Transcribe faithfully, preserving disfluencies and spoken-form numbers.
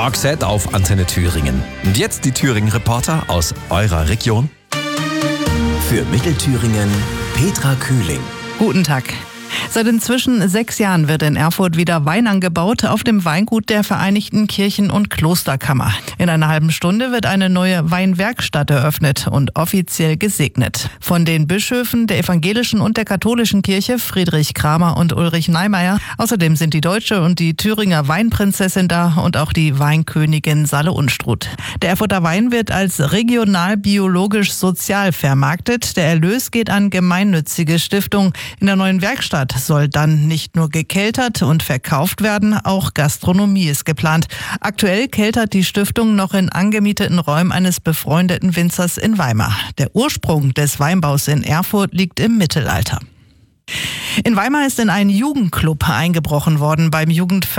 Roxette auf Antenne Thüringen. Und jetzt die Thüringen-Reporter aus eurer Region. Für Mittelthüringen Petra Kühling. Guten Tag. Seit inzwischen sechs Jahren wird in Erfurt wieder Wein angebaut auf dem Weingut der Vereinigten Kirchen- und Klosterkammer. In einer halben Stunde wird eine neue Weinwerkstatt eröffnet und offiziell gesegnet. Von den Bischöfen der evangelischen und der katholischen Kirche Friedrich Kramer und Ulrich Neimeyer. Außerdem sind die deutsche und die Thüringer Weinprinzessin da und auch die Weinkönigin Salle Unstrut. Der Erfurter Wein wird als regional biologisch sozial vermarktet. Der Erlös geht an gemeinnützige Stiftungen. In der neuen Werkstatt soll dann nicht nur gekeltert und verkauft werden, auch Gastronomie ist geplant. Aktuell keltert die Stiftung noch in angemieteten Räumen eines befreundeten Winzers in Weimar. Der Ursprung des Weinbaus in Erfurt liegt im Mittelalter. In Weimar ist in einen Jugendclub eingebrochen worden. Beim Jugend